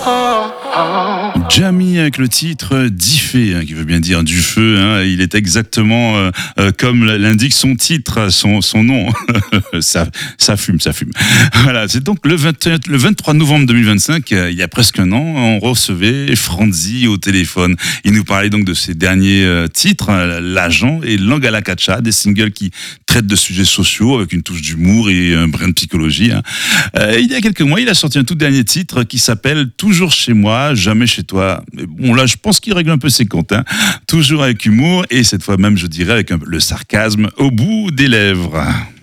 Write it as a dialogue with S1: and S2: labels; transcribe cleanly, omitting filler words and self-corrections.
S1: Jamie avec le titre Diffé, qui veut bien dire du feu. Il est exactement comme l'indique son titre, son nom. ça fume. Voilà, c'est donc le 23 novembre 2025, il y a presque un an, on recevait Franzi au téléphone. Il nous parlait donc de ses derniers titres, L'Agent et Langalakacha, des singles qui traitent de sujets sociaux avec une touche d'humour et un brin de psychologie. Il y a quelques mois, il a sorti un tout dernier titre qui s'appelle Toujours chez moi, jamais chez toi. Mais bon, là, je pense qu'il règle un peu ses comptes. Toujours avec humour et cette fois même, je dirais, avec le sarcasme au bout des lèvres.